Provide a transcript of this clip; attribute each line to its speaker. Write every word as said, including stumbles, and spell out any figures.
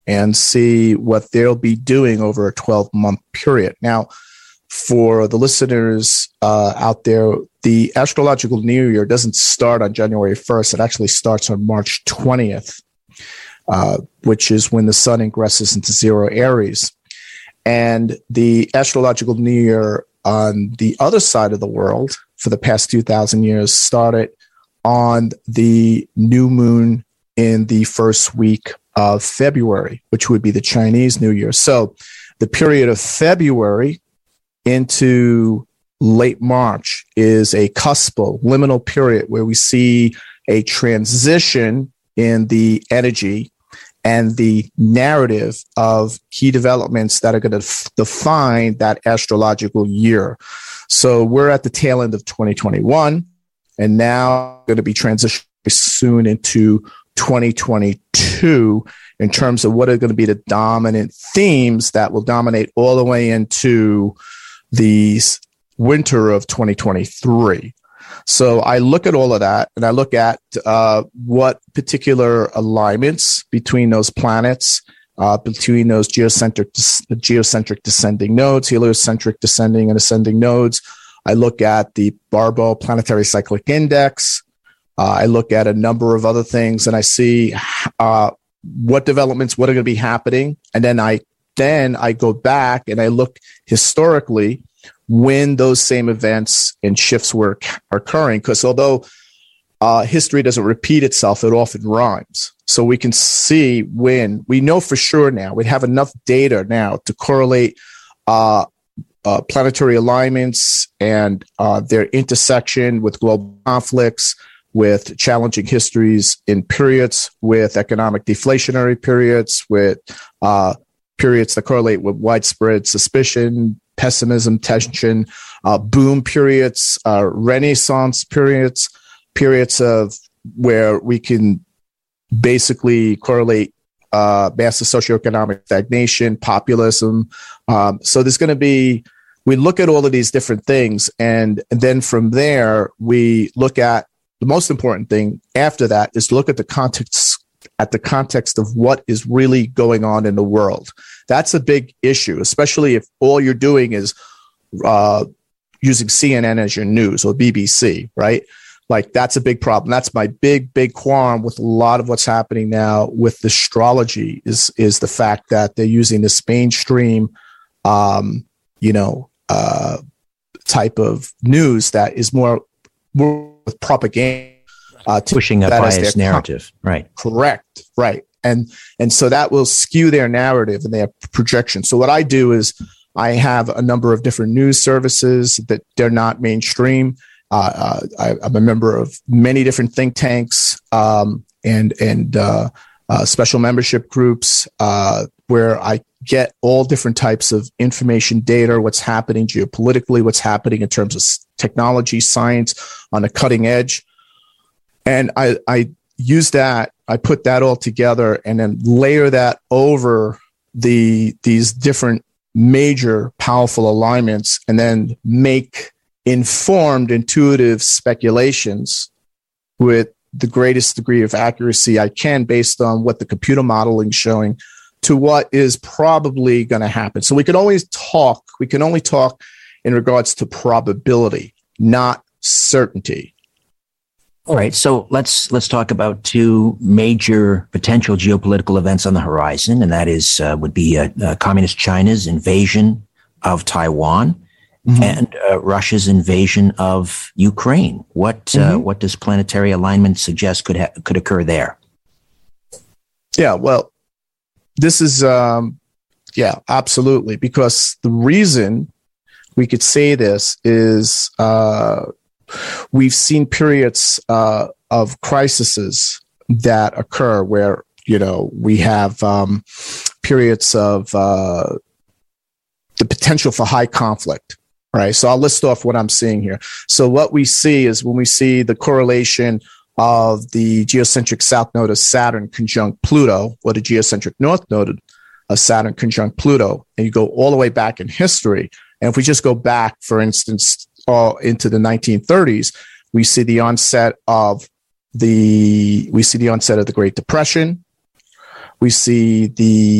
Speaker 1: and see what they'll be doing over a twelve-month period. Now, for the listeners uh, out there, the astrological new year doesn't start on January first. It actually starts on March twentieth, uh, which is when the sun ingresses into zero Aries. And the astrological new year on the other side of the world for the past two thousand years started on the new moon in the first week of February, which would be the Chinese New Year. So the period of February into late March is a cuspal, liminal period where we see a transition in the energy and the narrative of key developments that are going to f- define that astrological year. So we're at the tail end of twenty twenty-one, and now going to be transitioning soon into twenty twenty-two in terms of what are going to be the dominant themes that will dominate all the way into the winter of twenty twenty-three. So I look at all of that, and I look at uh, what particular alignments between those planets, uh, between those geocentric, geocentric descending nodes, heliocentric descending and ascending nodes. I look at the Barbault Planetary Cyclic Index. Uh, I look at a number of other things, and I see uh, what developments, what are going to be happening, and then I then I go back and I look historically when those same events and shifts were occurring. Because although uh, history doesn't repeat itself, it often rhymes. So we can see when we know for sure now, we have enough data now to correlate uh, uh, planetary alignments and uh, their intersection with global conflicts, with challenging histories in periods, with economic deflationary periods, with uh, periods that correlate with widespread suspicion, pessimism, tension, uh, boom periods, uh, renaissance periods, periods of where we can basically correlate uh, massive socioeconomic stagnation, populism. Um, so there's going to be, we look at all of these different things, and, and then from there, we look at the most important thing after that is to look at the context at the context of what is really going on in the world. That's a big issue, especially if all you're doing is uh, using C N N as your news or B B C, right? Like that's a big problem. That's my big, big qualm with a lot of what's happening now with astrology is, is the fact that they're using this mainstream, um, you know, uh, type of news that is more, more with propaganda. Uh, to
Speaker 2: pushing a biased narrative, com- right?
Speaker 1: Correct, right, and and so that will skew their narrative and their projection. So what I do is I have a number of different news services that they're not mainstream. Uh, uh, I, I'm a member of many different think tanks um, and and uh, uh, special membership groups uh, where I get all different types of information, data, what's happening geopolitically, what's happening in terms of technology, science on the cutting edge. And I, I use that, I put that all together and then layer that over the these different major powerful alignments and then make informed, intuitive speculations with the greatest degree of accuracy I can based on what the computer modeling is showing to what is probably going to happen. So we can always talk, we can only talk in regards to probability, not certainty.
Speaker 2: All right, so let's let's talk about two major potential geopolitical events on the horizon, and that is uh, would be uh, uh, Communist China's invasion of Taiwan mm-hmm. and uh, Russia's invasion of Ukraine. What mm-hmm. uh, what does planetary alignment suggest could ha- could occur there?
Speaker 1: Yeah, well, this is um, yeah, absolutely, because the reason we could say this is. Uh, We've seen periods uh, of crises that occur where, you know, we have um, periods of uh, the potential for high conflict, right? So I'll list off what I'm seeing here. So what we see is when we see the correlation of the geocentric south node of Saturn conjunct Pluto, or the geocentric north node of Saturn conjunct Pluto, and you go all the way back in history. And if we just go back, for instance, Uh, into the nineteen thirties, we see the onset of the we see the onset of the Great Depression. we see the